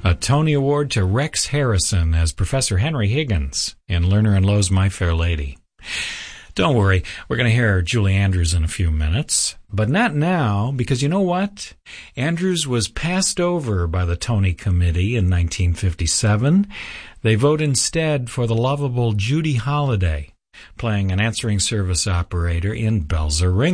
A Tony Award to Rex Harrison as Professor Henry Higgins in Lerner and Loewe's My Fair Lady. Don't worry, we're going to hear Julie Andrews in a few minutes, but not now, because you know what? Andrews was passed over by the Tony Committee in 1957. They vote instead for the lovable Judy Holliday, playing an answering service operator in Bells Are Ringing.